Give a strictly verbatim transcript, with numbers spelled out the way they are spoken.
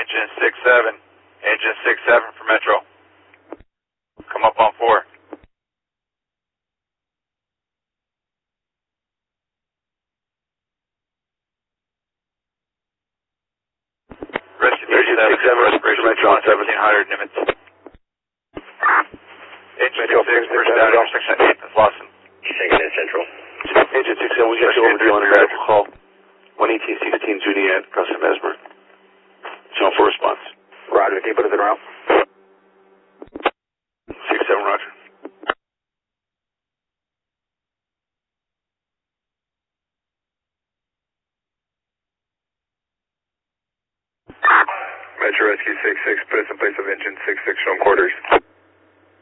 Engine six seven. Engine six seven for Metro. Come up on four. Rescue six seven, respiration Metro on seventeen hundred Nimitz. Engine six six, first down, intersection eight, that's Lawson. Taking in Central. Engine six seven, we got you overdue on a medical call. one eighteen sixteen Juliet, crossing Mesmer. Channel four response. Roger, can you put it in route? six seven, roger. Metro Rescue six six, put us in place of Engine six six, show quarters.